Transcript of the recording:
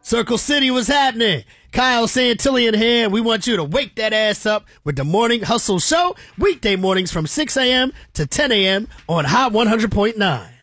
Circle City, what's happening? Kyle Santillian here, and we want you to wake that ass up with the Morning Hustle Show, weekday mornings from 6 a.m. to 10 a.m. on Hot 100.9.